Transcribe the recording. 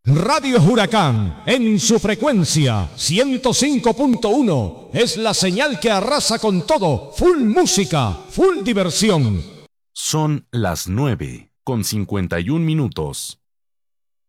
Radio Huracán, en su frecuencia 105.1, es la señal que arrasa con todo, full música, full diversión. Son las 9:51.